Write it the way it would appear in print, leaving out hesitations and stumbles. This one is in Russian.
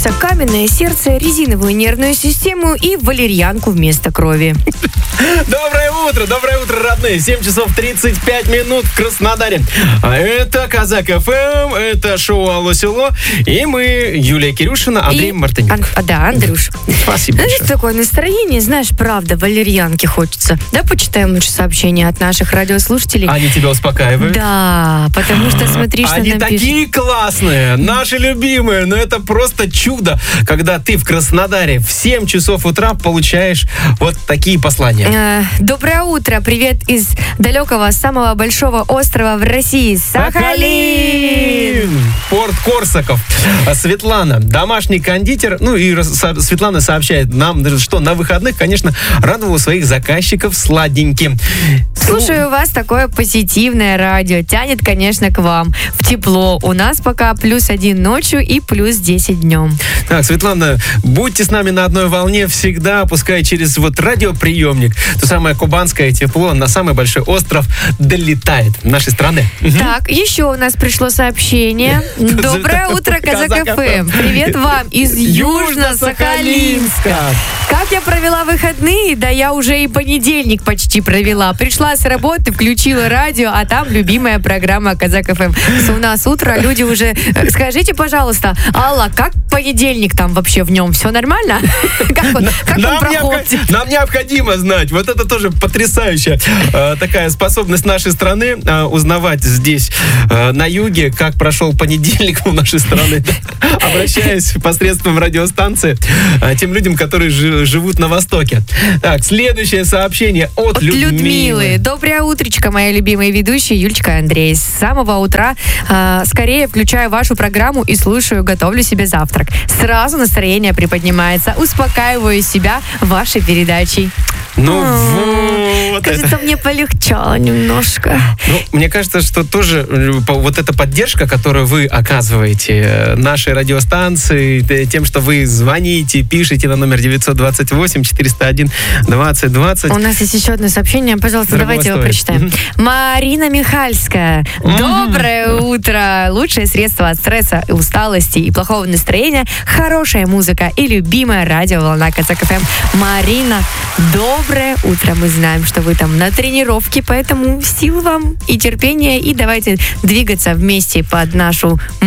сердце, каменное сердце, резиновую нервную систему и валерьянку вместо крови. Доброе утро, родные. 7 часов 35 минут в Краснодаре. А это Казак ФМ, это шоу «Алло, село». И мы, Юлия Кирюшина, Андрей Мартынюк. Да, Андрюш. Спасибо большое. Знаешь, такое настроение, знаешь, правда, валерьянки хочется. Да, почитаем лучше сообщения от наших радиослушателей. Они тебя успокаивают? Да, потому что смотри, что Они нам такие классные, наши любимые. Но это просто чудо, когда ты в Краснодаре в 7 часов утра получаешь вот такие послания. Доброе утро, привет из далекого, самого большого острова в России, Сахалин. Порт Корсаков. Светлана, домашний кондитер. Ну и Светлана сообщает нам, что на выходных, конечно, радовала своих заказчиков сладеньким. Слушаю вас, такое позитивное радио. Тянет, конечно, к вам. В тепло. У нас пока +1 ночью и +10 днем. Так, Светлана, будьте с нами на одной волне всегда, пускай через вот радиоприемник то самое кубанское тепло на самый большой остров долетает в нашей страны. Так, еще у нас пришло сообщение. Доброе утро, Казак ФМ. Привет вам из Южно-Сахалинска. Как я провела выходные? Да я уже и понедельник почти провела. Пришла с работы, включила радио, а там любимая программа Казак ФМ. У нас утро, люди уже... Скажите, пожалуйста, Алла, как понедельник там вообще в нем? Все нормально? Как он проходит? Нам необходимо знать. Вот это тоже потрясающая такая способность нашей страны узнавать здесь, на юге, как прошел понедельник у нашей страны. Обращаясь посредством радиостанции тем людям, которые живут на Востоке. Так, следующее сообщение от Людмилы. Доброе утречко, моя любимая ведущая Юлечка и Андрей. С самого утра скорее включаю вашу программу и слушаю, готовлю себе завтрак. Сразу настроение приподнимается. Успокаиваю себя вашей передачей. Ну вот. Кажется, мне полегчало немножко. Ну, мне кажется, что тоже вот эта поддержка, которую вы оказываете нашей радиостанции, тем, что вы звоните, пишите на номер 928-401-2020. У нас есть еще одно сообщение. Пожалуйста, давайте его прочитаем. Марина Михальская. Доброе утро. Лучшее средство от стресса и усталости и плохого настроения – хорошая музыка и любимая радиоволна Казак ФМ. Марина, доброе утро. Мы знаем, что вы там на тренировке, поэтому сил вам и терпения. И давайте двигаться вместе под нашу